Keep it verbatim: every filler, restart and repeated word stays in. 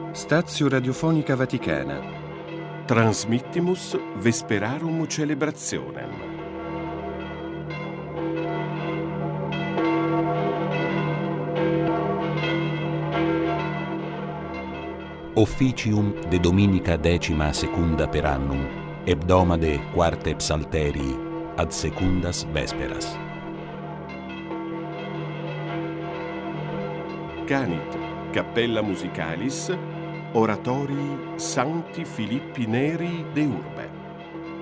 Stazio Radiofonica Vaticana. Transmittimus Vesperarum Celebrationem. Officium de Dominica decima secunda per annum, hebdomade quarte psalterii, ad secundas vesperas. Canit Cappella Musicalis Oratorii Sancti Filippi Neri de Urbe.